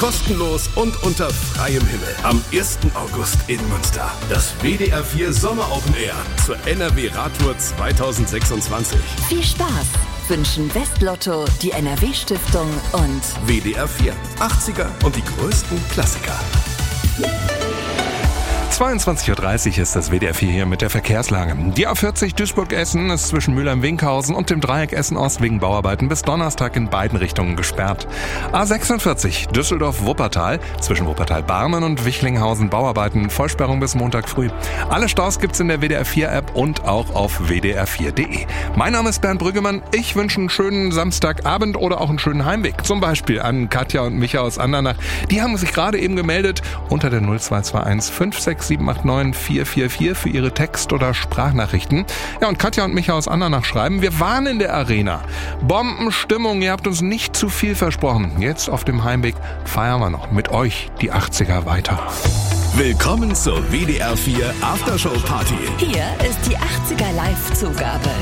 Kostenlos und unter freiem Himmel. Am 1. August in Münster. Das WDR 4 Sommer Open Air zur NRW Radtour 2026. Viel Spaß wünschen Westlotto, die NRW-Stiftung und WDR 4. 80er und die größten Klassiker. 22.30 Uhr ist das WDR 4 hier mit der Verkehrslage. Die A40 Duisburg-Essen ist zwischen Mülheim-Winkhausen und dem Dreieck Essen-Ost wegen Bauarbeiten bis Donnerstag in beiden Richtungen gesperrt. A46 Düsseldorf-Wuppertal zwischen Wuppertal-Barmen und Wichlinghausen Bauarbeiten, Vollsperrung bis Montag früh. Alle Staus gibt's in der WDR 4-App und auch auf wdr4.de. Mein Name ist Bernd Brüggemann. Ich wünsche einen schönen Samstagabend oder auch einen schönen Heimweg. Zum Beispiel an Katja und Micha aus Andernach. Die haben sich gerade eben gemeldet unter der 0221 56789 444 für ihre Text- oder Sprachnachrichten. Ja, und Katja und Micha aus Andernach schreiben: Wir waren in der Arena. Bombenstimmung, ihr habt uns nicht zu viel versprochen. Jetzt auf dem Heimweg feiern wir noch mit euch die 80er weiter. Willkommen zur WDR 4 Aftershow Party. hier ist die 80er Live-Zugabe.